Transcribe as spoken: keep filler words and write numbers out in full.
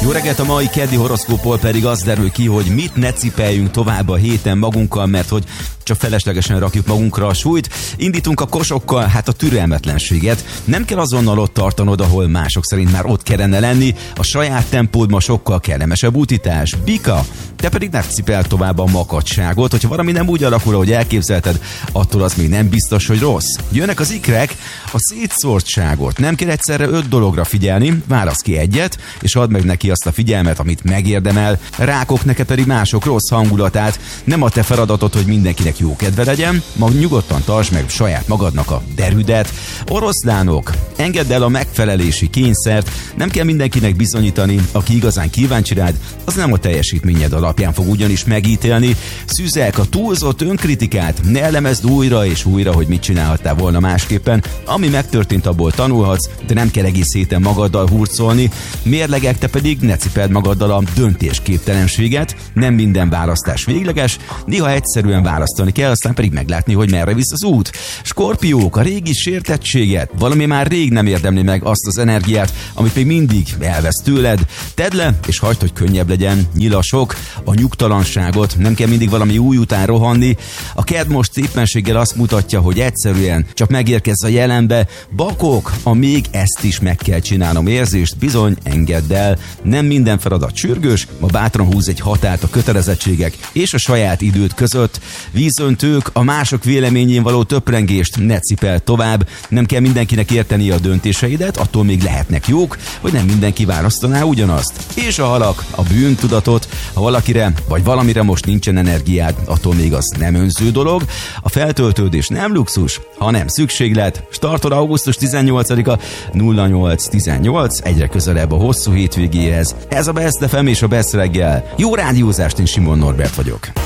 Jó reggelt, a mai keddi horoszkópból pedig az derül ki, hogy mit ne cipeljünk tovább a héten magunkkal, mert hogy csak feleslegesen rakjuk magunkra a súlyt. Indítunk a kosokkal, hát a türelmetlenséget. Nem kell azonnal ott tartanod, ahol mások szerint már ott kellene lenni. A saját tempódban sokkal kellemesebb útítás. Bika, te pedig ne cipel tovább a makacságot. Hogyha valami nem úgy alakul, ahogy elképzelted, attól az még nem biztos, hogy rossz. Jönnek az ikrek, a szétszórtságot. Nem kell egyszerre öt dologra figyelni, válasz ki egyet, és add meg neki azt a figyelmet, amit megérdemel. Rákok, neked pedig mások rossz hangulatát. Nem a te feladatod, hogy mindenkinek jó kedve legyen, mag nyugodtan tartsd meg saját magadnak a derűdet. Oroszlánok, engedd el a megfelelési kényszert, nem kell mindenkinek bizonyítani, aki igazán kíváncsi rád, az nem a teljesítményed alapján fog ugyanis megítélni. Szüzek, a túlzott önkritikát ne elemezd újra és újra, hogy mit csinálhattál volna másképpen. Ami megtörtént, abból tanulhatsz, de nem kell egész héten magaddal hurcolni. Mérlegek, te pedig ne cipeld magaddal a döntésképtelenséget. Nem minden választás végleges, néha egyszerűen választani kell, aztán pedig meglátni, hogy merre visz az út. Skorpiók, a régi sértettséget, valami már rég nem érdemli meg azt az energiát, amit még mindig elvesz tőled. Tedd le, és hagyd, hogy könnyebb legyen. Nyilasok, a nyugtalanságot, nem kell mindig valami új után rohanni. A kedd most éppenséggel azt mutatja, hogy egyszerűen csak megérkezz a jelenbe. Bakok, a még ezt is meg kell csinálnom érzést, bizony, engedd el. Nem minden feladat sürgős, ma bátran húz egy határt a kötelezettségek és a saját időd között. Vízöntők, a mások véleményén való töprengést ne cipel tovább, nem kell mindenkinek érteni a döntéseidet, attól még lehetnek jók, hogy nem mindenki választaná ugyanazt. És a halak, a bűntudatot, ha valakire vagy valamire most nincsen energiád, attól még az nem önző dolog. A feltöltődés nem luxus, hanem szükséglet. Startod augusztus tizennyolcadika nulla nyolc tizennyolc, egyre közelebb a hosszú hétvégéhez. Ez a Best ef em és a Best reggel. Jó rádiózást, én Simon Norbert vagyok.